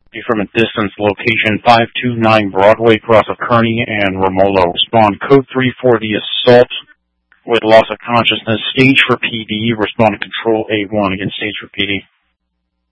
From a distance, location 529 Broadway, across of Kearny and Romolo. Respond code 3 for the assault with loss of consciousness. Stage for PD. Respond to control A1 against stage for PD.